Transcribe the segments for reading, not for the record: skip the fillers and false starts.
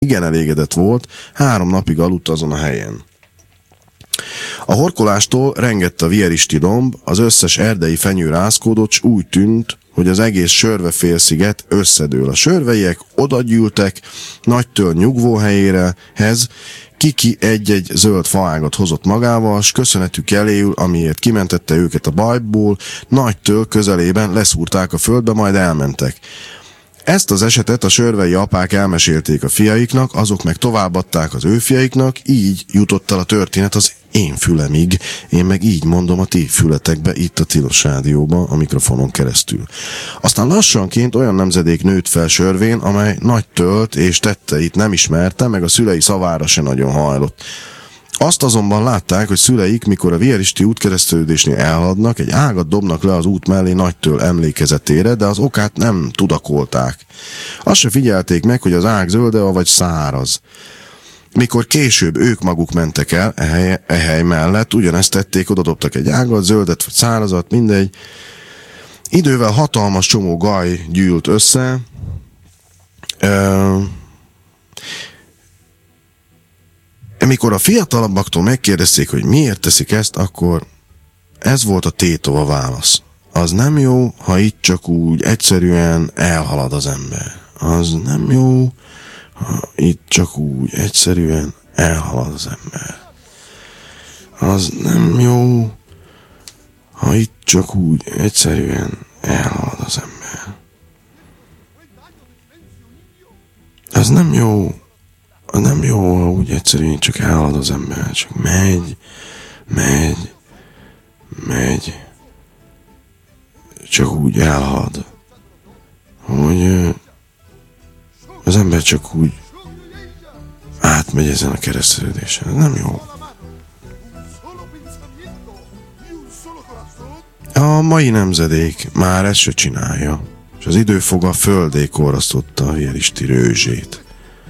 igen elégedett volt, 3 napig aludt azon a helyen. A horkolástól rengett a vieristi domb, az összes erdei fenyő rázkódott, s úgy tűnt, hogy az egész Sörve-félsziget összedől. A sörveiek odagyűltek Nagytöl nyugvóhelyérehez, Kiki egy-egy zöld faágat hozott magával, s köszönetük jeléül, amiért kimentette őket a bajból, Nagytöl közelében leszúrták a földbe, majd elmentek. Ezt az esetet a sörvei apák elmesélték a fiaiknak, azok meg továbbadták az ő fiaiknak, így jutott el a történet az én fülemig, én meg így mondom a ti fületekbe, itt a Tilos Rádióban, a mikrofonon keresztül. Aztán lassanként olyan nemzedék nőtt fel Sörvén, amely Nagytölt és tetteit nem ismerte, meg a szülei szavára se nagyon hajlott. Azt azonban látták, hogy szüleik, mikor a vieristi útkeresztődésnél elhaladnak, egy ágat dobnak le az út mellé Nagytöl emlékezetére, de az okát nem tudakolták. Azt se figyelték meg, hogy az ág zölde vagy száraz. Mikor később ők maguk mentek el e hely mellett, ugyanezt tették, odadobtak egy ágat, zöldet vagy szárazat, mindegy. Idővel hatalmas csomó gaj gyűlt össze, mikor a fiatalabbaktól megkérdezték, hogy miért teszik ezt, akkor ez volt a tétova válasz. Az nem jó, ha itt csak úgy egyszerűen elhalad az ember. Az nem jó, ha itt csak úgy egyszerűen elhalad az ember. Az nem jó, ha itt csak úgy egyszerűen elhalad az ember. Az nem jó, ha úgy egyszerűen csak elhalad az ember, csak megy, csak úgy elhalad, hogy az ember csak úgy átmegy ezen a kereszteződésen. Ez nem jó. A mai nemzedék már ezt se csinálja, és az időfoga földé korasztotta a vieristi rőzsét.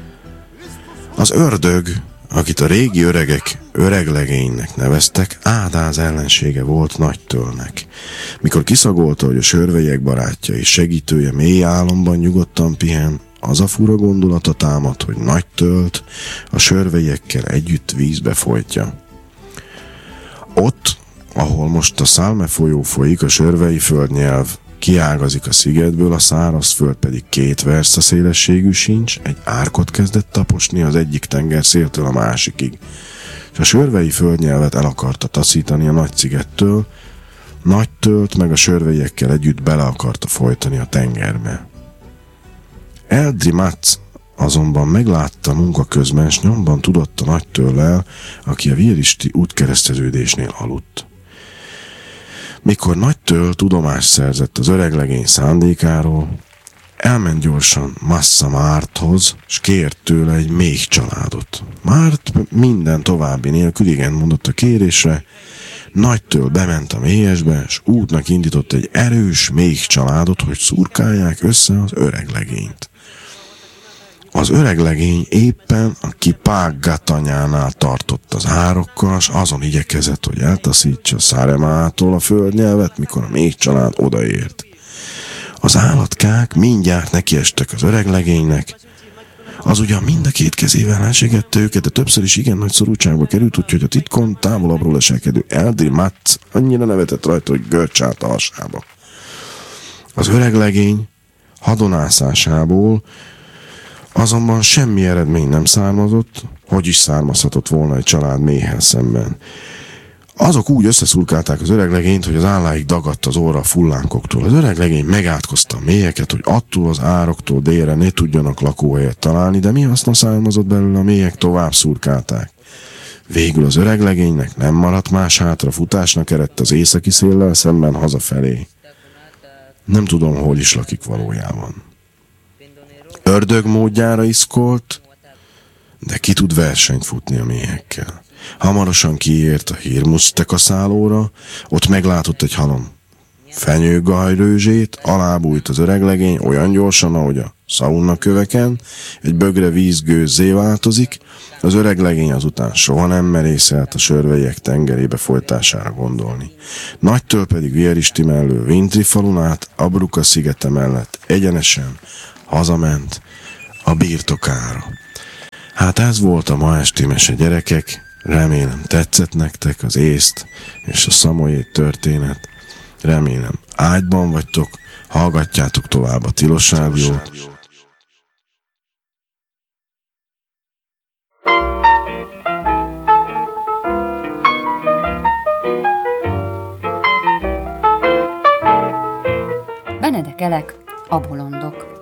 Az ördög, akit a régi öregek öreglegénynek neveztek, Ádáz ellensége volt Nagytölnek. Mikor kiszagolta, hogy a sörveiek barátja és segítője mély álomban nyugodtan pihen, az a fura gondolata támad, hogy Nagytölt a sörveiekkel együtt vízbe folytja. Ott, ahol most a Szálme folyó folyik, a sörvei földnyelv kiágazik a szigetből, a szárazföld pedig 2 versta szélességű sincs, egy árkot kezdett taposni az egyik tengerszéltől a másikig, és a sörvei földnyelvet el akarta taszítani a Nagy-szigettől, Nagytölt meg a sörveiekkel együtt bele akarta folytani a tengerbe. Eldri Matz azonban meglátta munka közben, s nyomban tudott a Nagytöllel, aki a vieristi útkereszteződésnél aludt. Mikor Nagytöl tudomást szerzett az öreglegény szándékáról, elment gyorsan Massa Márthoz, s kért tőle egy méh családot. Márt minden további nélkül igen mondott a kérésre, Nagytöl bement a mélyesbe, s útnak indított egy erős méh családot, hogy szurkálják össze az öreglegényt. Az öreglegény éppen a Kipággatanyánál tartott az árokkal, s azon igyekezett, hogy eltaszítsa Száremától a földnyelvet, mikor a méh család odaért. Az állatkák mindjárt nekiestek az öreglegénynek. Az ugyan mind a 2 kezével elsegette őket, de többször is igen nagy szorultságba került, úgyhogy a titkon távolabbról leselkedő Eldri Matz annyira nevetett rajta, hogy görcs állt a hasába. Az öreglegény hadonászásából azonban semmi eredmény nem származott, hogy is származhatott volna egy család méhel szemben. Azok úgy összeszurkálták az öreglegényt, hogy az álláig dagadt az orra a fullánkoktól. Az öreglegény megátkozta a méheket, hogy attól az ároktól délre ne tudjanak lakóhelyet találni, de mi haszna származott belőle, a méhek tovább szurkálták. Végül az öreglegénynek nem maradt más hátra, futásnak eredt az északi széllel szemben hazafelé. Nem tudom, hol is lakik valójában. Ördög módjára iszkolt, de ki tud versenyt futni a méhekkel. Hamarosan kiért a Hirmusztekaszálóra, ott meglátott egy halom fenyőgajrőzsét, alábújt az öreglegény olyan gyorsan, ahogy a szaunaköveken, egy bögre vízgőzzé változik, az öreglegény azután soha nem merészelt a sörveiek tengerébe folytására gondolni. Nagytöl pedig vieristi mellől Vintri falun át, Abruka szigete mellett egyenesen hazament a birtokára. Hát ez volt a ma esti mese, gyerekek. Remélem tetszett nektek az észt és a szamoyéd történet. Remélem ágyban vagytok, hallgatjátok tovább a Tilos Rádiót. Benedek Elek, A bolondok.